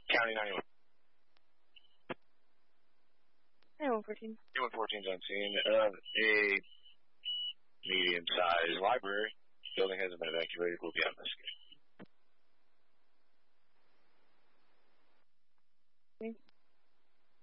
County 91. 9114. 9114's on scene of a medium-sized library. Building hasn't been evacuated. We'll be on this game.